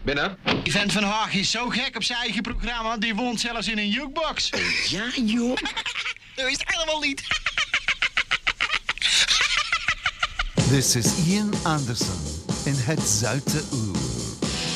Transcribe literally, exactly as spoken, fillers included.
Binnen. Die vent van Haag is zo gek op zijn eigen programma, die woont zelfs in een jukebox. Ja, joh. Dat is het helemaal niet. This is Ian Anderson in Het Zoute Oer.